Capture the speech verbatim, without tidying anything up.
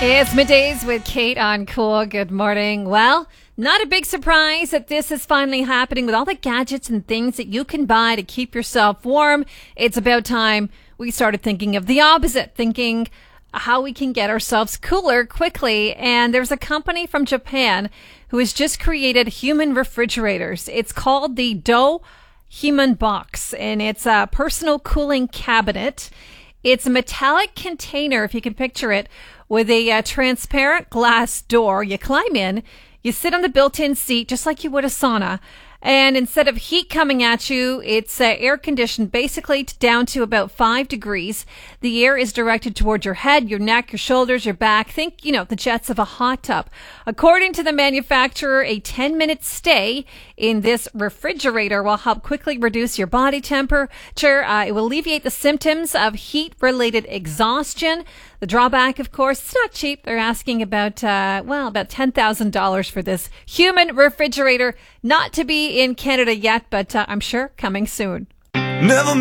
It's middays with Kate on Cool. Good morning. Well, not a big surprise that this is finally happening with all the gadgets and things that you can buy to keep yourself warm. It's about time we started thinking of the opposite, thinking how we can get ourselves cooler quickly. And there's a company from Japan who has just created human refrigerators. It's called the Do Human Box, and it's a personal cooling cabinet. It's a metallic container, if you can picture it, with a uh, transparent glass door. You climb in, you sit on the built-in seat just like you would a sauna, and instead of heat coming at you, it's uh, air conditioned basically t- down to about five degrees. The air is directed toward your head, your neck, your shoulders, your back. Think, you know, the jets of a hot tub. According to the manufacturer, a ten-minute stay in this refrigerator will help quickly reduce your body temperature. Uh, it will alleviate the symptoms of heat-related exhaustion. The drawback, of course, it's not cheap. They're asking about, uh, well, about ten thousand dollars for this human refrigerator. Not to be in Canada yet, but uh, I'm sure coming soon. Never